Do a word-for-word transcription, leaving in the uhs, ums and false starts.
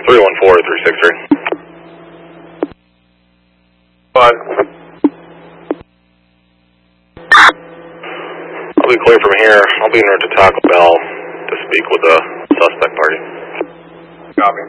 three one four, three six three. Five. I'll be clear from here. I'll be in route to Taco Bell to speak with the suspect party. Copy.